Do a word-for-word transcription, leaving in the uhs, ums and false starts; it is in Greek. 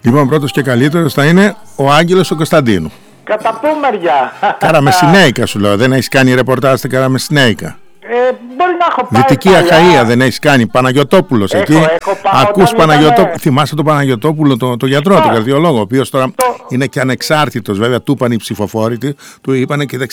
Λοιπόν, πρώτος και καλύτερος θα είναι ο Άγγελος ο Κωνσταντίνου. Κατά πού μεριά? Καραμεσσινέικα σου λέω, δεν έχεις κάνει ρεπορτάζ στην Καραμεσσινέικα? Ε, μπορεί να έχω πάει. Δυτική Αχαΐα δεν έχεις κάνει? Παναγιωτόπουλος έχω, εκεί. Έχω, Ακούς Παναγιωτόπουλο. Ήτανε... Θυμάσαι τον Παναγιωτόπουλο, το, το γιατρό, Α, τον καρδιολόγο, ο οποίος τώρα το... είναι και ανεξάρτητος. Βέβαια, του είπαν οι ψηφοφόροι του, είπαν, κοίταξε